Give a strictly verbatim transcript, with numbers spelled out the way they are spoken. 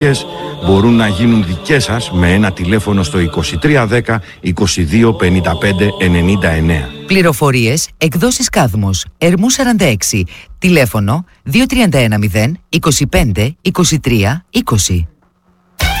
μπορούν να γίνουν δικές σας με ένα τηλέφωνο στο είκοσι τρία δέκα είκοσι δύο πενήντα πέντε ενενήντα εννέα. Πληροφορίες εκδόσεις Κάδμος, Ερμού σαράντα έξι, τηλέφωνο δύο τρία ένα μηδέν είκοσι πέντε είκοσι τρία είκοσι.